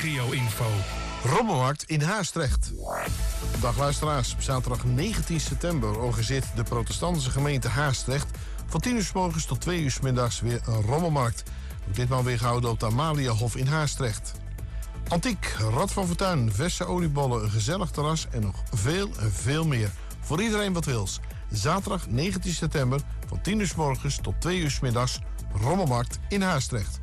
regio-info. Rommelmarkt in Haastrecht. Dag luisteraars, op zaterdag 19 september organiseert de protestantse gemeente Haastrecht van 10 uur 's morgens tot 2 uur 's middags weer een rommelmarkt. Wordt ditmaal weer gehouden op de Amaliahof in Haastrecht. Antiek, Rad van Fortuin, verse oliebollen, een gezellig terras en nog veel en veel meer. Voor iedereen wat wils. Zaterdag 19 september van 10 uur 's morgens tot 2 uur 's middags, rommelmarkt in Haastrecht.